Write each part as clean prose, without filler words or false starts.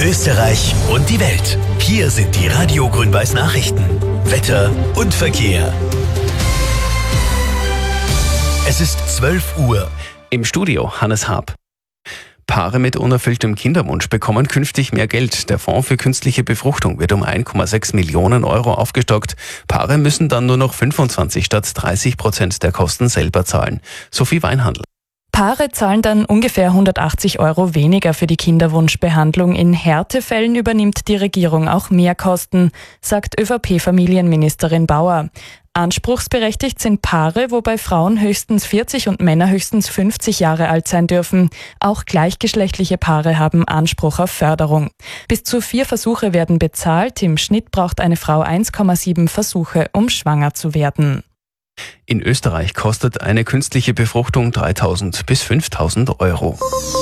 Österreich und die Welt. Hier sind die Radio Grün-Weiß Nachrichten. Wetter und Verkehr. Es ist 12 Uhr. Im Studio Hannes Haab. Paare mit unerfülltem Kinderwunsch bekommen künftig mehr Geld. Der Fonds für künstliche Befruchtung wird um 1,6 Millionen Euro aufgestockt. Paare müssen dann nur noch 25 statt 30% der Kosten selber zahlen. Sophie Weinhandl. Paare zahlen dann ungefähr 180 Euro weniger für die Kinderwunschbehandlung. In Härtefällen übernimmt die Regierung auch Mehrkosten, sagt ÖVP-Familienministerin Bauer. Anspruchsberechtigt sind Paare, wobei Frauen höchstens 40 und Männer höchstens 50 Jahre alt sein dürfen. Auch gleichgeschlechtliche Paare haben Anspruch auf Förderung. Bis zu 4 Versuche werden bezahlt. Im Schnitt braucht eine Frau 1,7 Versuche, um schwanger zu werden. In Österreich kostet eine künstliche Befruchtung 3.000 bis 5.000 Euro.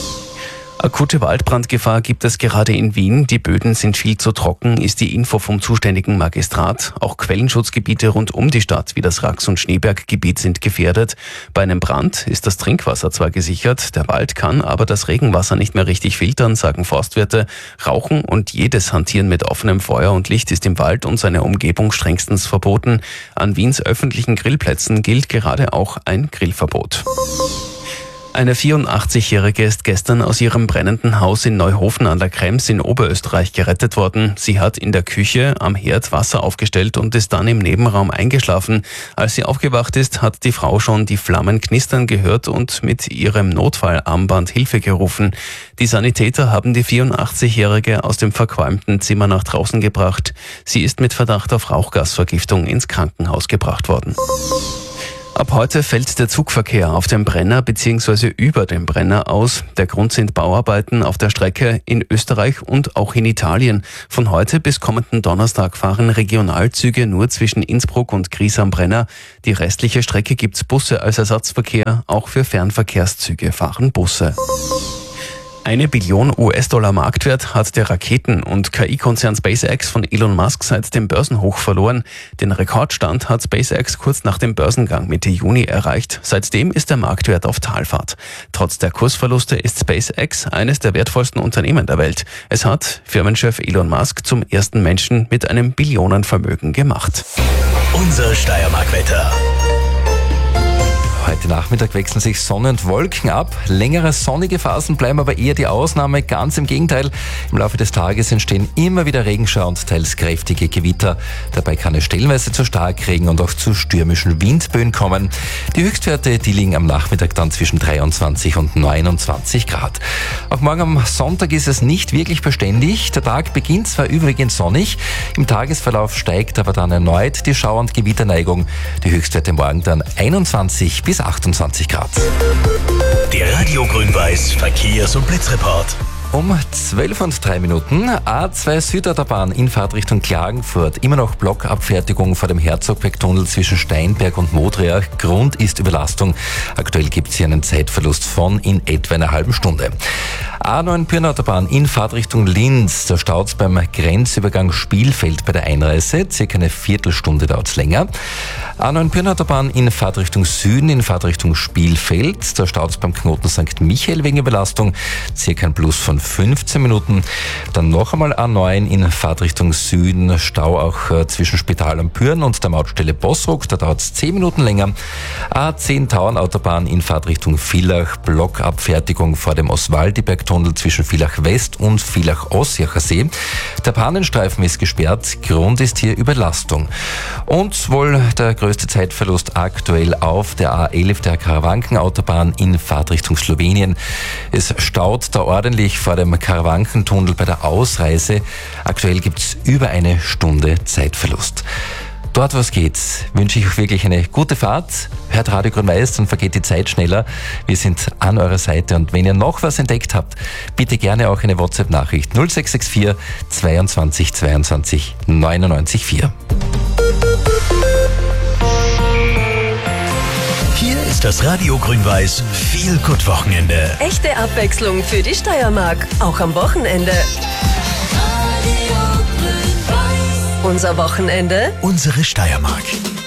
Akute Waldbrandgefahr gibt es gerade in Wien. Die Böden sind viel zu trocken, ist die Info vom zuständigen Magistrat. Auch Quellenschutzgebiete rund um die Stadt wie das Rax- und Schneeberggebiet sind gefährdet. Bei einem Brand ist das Trinkwasser zwar gesichert, der Wald kann aber das Regenwasser nicht mehr richtig filtern, sagen Forstwirte. Rauchen und jedes Hantieren mit offenem Feuer und Licht ist im Wald und seiner Umgebung strengstens verboten. An Wiens öffentlichen Grillplätzen gilt gerade auch ein Grillverbot. Eine 84-Jährige ist gestern aus ihrem brennenden Haus in Neuhofen an der Krems in Oberösterreich gerettet worden. Sie hat in der Küche am Herd Wasser aufgestellt und ist dann im Nebenraum eingeschlafen. Als sie aufgewacht ist, hat die Frau schon die Flammen knistern gehört und mit ihrem Notfallarmband Hilfe gerufen. Die Sanitäter haben die 84-Jährige aus dem verqualmten Zimmer nach draußen gebracht. Sie ist mit Verdacht auf Rauchgasvergiftung ins Krankenhaus gebracht worden. Ab heute fällt der Zugverkehr auf dem Brenner bzw. über dem Brenner aus. Der Grund sind Bauarbeiten auf der Strecke in Österreich und auch in Italien. Von heute bis kommenden Donnerstag fahren Regionalzüge nur zwischen Innsbruck und Gries am Brenner. Die restliche Strecke gibt's Busse als Ersatzverkehr. Auch für Fernverkehrszüge fahren Busse. 1 Billion US-Dollar Marktwert hat der Raketen- und KI-Konzern SpaceX von Elon Musk seit dem Börsenhoch verloren. Den Rekordstand hat SpaceX kurz nach dem Börsengang Mitte Juni erreicht. Seitdem ist der Marktwert auf Talfahrt. Trotz der Kursverluste ist SpaceX eines der wertvollsten Unternehmen der Welt. Es hat Firmenchef Elon Musk zum ersten Menschen mit einem Billionenvermögen gemacht. Unser Steiermark-Wetter. Heute Nachmittag wechseln sich Sonne und Wolken ab. Längere sonnige Phasen bleiben aber eher die Ausnahme. Ganz im Gegenteil. Im Laufe des Tages entstehen immer wieder Regenschauer und teils kräftige Gewitter. Dabei kann es stellenweise zu Starkregen und auch zu stürmischen Windböen kommen. Die Höchstwerte, die liegen am Nachmittag dann zwischen 23 und 29 Grad. Auch morgen am Sonntag ist es nicht wirklich beständig. Der Tag beginnt zwar überwiegend sonnig. Im Tagesverlauf steigt aber dann erneut die Schauer- und Gewitterneigung. Die Höchstwerte morgen dann 21 bis 28 Grad. Der Radio Grün-Weiß Verkehrs- und Blitzreport. Um 12:03 A2 Südautobahn in Fahrtrichtung Klagenfurt. Immer noch Blockabfertigung vor dem Herzogbergtunnel zwischen Steinberg und Modriach. Grund ist Überlastung. Aktuell gibt es hier einen Zeitverlust von in etwa einer halben Stunde. A9 Pirnautobahn in Fahrtrichtung Linz. Da staut's beim Grenzübergang Spielfeld bei der Einreise. Circa eine Viertelstunde dauert's länger. A9 Pirnautobahn in Fahrtrichtung Süden, in Fahrtrichtung Spielfeld. Da staut's beim Knoten St. Michael wegen Überlastung. Circa ein Plus von 15 Minuten. Dann noch einmal A9 in Fahrtrichtung Süden. Stau auch zwischen Spital am Pürn und der Mautstelle Bossruck. Da dauert's 10 Minuten länger. A10 Tauernautobahn in Fahrtrichtung Villach. Blockabfertigung vor dem Oswaldibergtunnel zwischen Villach West und Villach Ossiacher See. Der Pannenstreifen ist gesperrt. Grund ist hier Überlastung. Und wohl der größte Zeitverlust aktuell auf der A11 der Karawankenautobahn in Fahrtrichtung Slowenien. Es staut da ordentlich vor dem Karawankentunnel bei der Ausreise. Aktuell gibt's über eine Stunde Zeitverlust. Dort, wo es geht, wünsche ich euch wirklich eine gute Fahrt. Hört Radio Grün-Weiß, dann vergeht die Zeit schneller. Wir sind an eurer Seite und wenn ihr noch was entdeckt habt, bitte gerne auch eine WhatsApp-Nachricht 0664 22 22 99 4. Hier ist das Radio Grün-Weiß Feel-Good-Wochenende. Echte Abwechslung für die Steiermark, auch am Wochenende. Unser Wochenende. Unsere Steiermark.